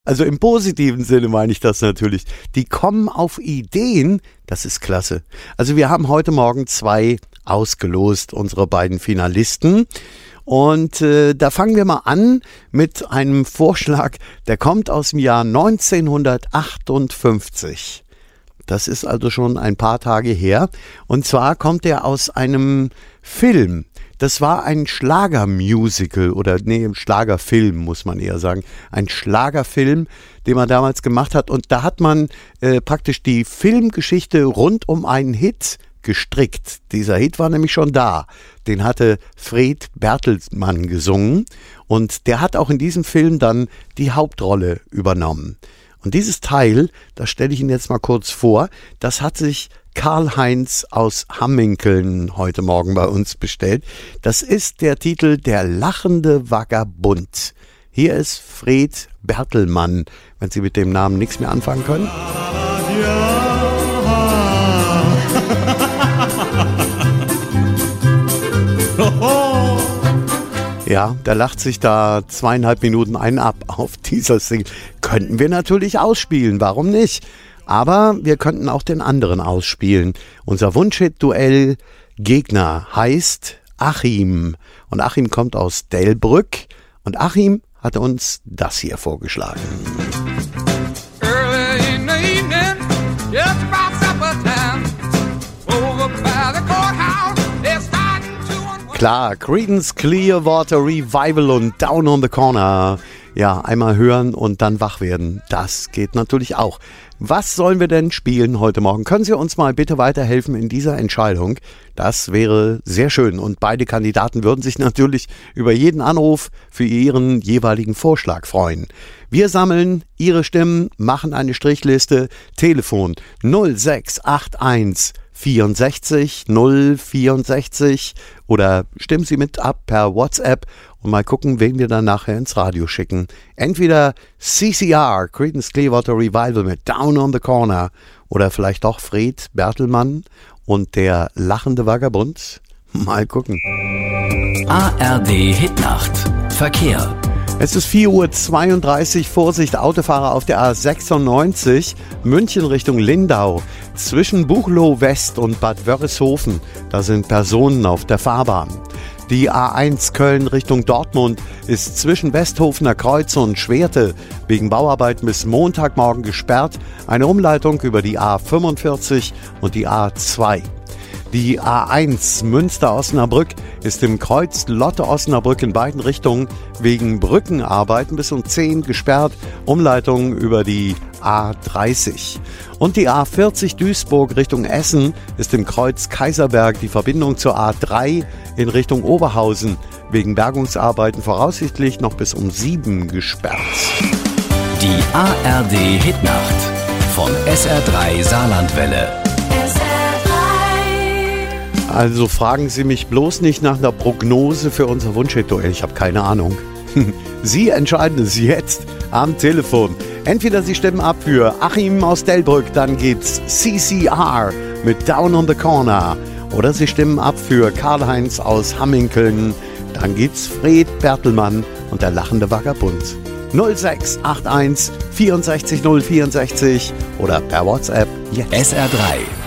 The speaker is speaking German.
Also im positiven Sinne meine ich das natürlich. Die kommen auf Ideen, das ist klasse. Also wir haben heute Morgen 2 ausgelost, unsere beiden Finalisten. Und da fangen wir mal an mit einem Vorschlag, der kommt aus dem Jahr 1958. Das ist also schon ein paar Tage her. Und zwar kommt er aus einem Film. Das war ein Schlagermusical Schlagerfilm muss man eher sagen. Ein Schlagerfilm, den man damals gemacht hat. Und da hat man praktisch die Filmgeschichte rund um einen Hit gestrickt. Dieser Hit war nämlich schon da. Den hatte Fred Bertelmann gesungen. Und der hat auch in diesem Film dann die Hauptrolle übernommen. Und dieses Teil, das stelle ich Ihnen jetzt mal kurz vor, das hat sich Karl-Heinz aus Hamminkeln heute Morgen bei uns bestellt. Das ist der Titel Der lachende Vagabund. Hier ist Fred Bertelmann, wenn Sie mit dem Namen nichts mehr anfangen können. Ja, der lacht sich da 2,5 Minuten einen ab auf dieser Single. Könnten wir natürlich ausspielen, warum nicht? Aber wir könnten auch den anderen ausspielen. Unser Wunschhit-Duell Gegner heißt Achim. Und Achim kommt aus Delbrück. Und Achim hat uns das hier vorgeschlagen. Early in the evening, just about supper time, over by the courthouse, they're starting to... Klar, Creedence Clearwater Revival und Down on the Corner. Ja, einmal hören und dann wach werden. Das geht natürlich auch. Was sollen wir denn spielen heute Morgen? Können Sie uns mal bitte weiterhelfen in dieser Entscheidung? Das wäre sehr schön. Und beide Kandidaten würden sich natürlich über jeden Anruf für ihren jeweiligen Vorschlag freuen. Wir sammeln Ihre Stimmen, machen eine Strichliste. Telefon 0681 64 064 oder stimmen Sie mit ab per WhatsApp und mal gucken, wen wir dann nachher ins Radio schicken. Entweder CCR, Creedence Clearwater Revival mit Down on the Corner oder vielleicht doch Fred Bertelmann und der lachende Vagabund. Mal gucken. ARD Hitnacht. Verkehr. Es ist 4:32 Uhr. Vorsicht, Autofahrer auf der A96, München Richtung Lindau. Zwischen Buchloe West und Bad Wörishofen, da sind Personen auf der Fahrbahn. Die A1 Köln Richtung Dortmund ist zwischen Westhofener Kreuz und Schwerte wegen Bauarbeiten bis Montagmorgen gesperrt. Eine Umleitung über die A45 und die A2. Die A1 Münster-Osnabrück ist im Kreuz Lotte-Osnabrück in beiden Richtungen wegen Brückenarbeiten bis um 10 gesperrt. Umleitung über die A30. Und die A40 Duisburg Richtung Essen ist im Kreuz Kaiserberg die Verbindung zur A3 in Richtung Oberhausen wegen Bergungsarbeiten voraussichtlich noch bis um 7 gesperrt. Die ARD Hitnacht von SR3 Saarlandwelle. Also fragen Sie mich bloß nicht nach einer Prognose für unser Wunschhit-Duell. Ich habe keine Ahnung. Sie entscheiden es jetzt am Telefon. Entweder Sie stimmen ab für Achim aus Delbrück, dann geht's CCR mit Down on the Corner. Oder Sie stimmen ab für Karl-Heinz aus Hamminkeln, dann geht's Fred Bertelmann und der lachende Vagabund. 0681 64 064 oder per WhatsApp jetzt. SR3